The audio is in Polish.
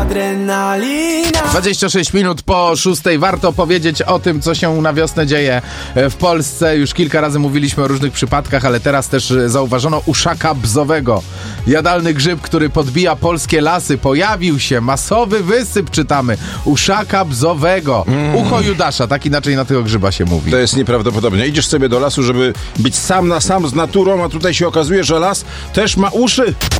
adrenalina. 26 minut po 6. Warto powiedzieć o tym, co się na wiosnę dzieje w Polsce. Już kilka razy mówiliśmy o różnych przypadkach, ale teraz też zauważono uszaka bzowego. Jadalny grzyb, który podbija polskie lasy. Pojawił się masowy wysyp, czytamy. Uszaka bzowego. Ucho Judasza, tak inaczej na tego grzyba się mówi. To jest nieprawdopodobne. Idziesz sobie do lasu, żeby być sam na sam z naturą, a tutaj się okazuje, że las też ma uszy.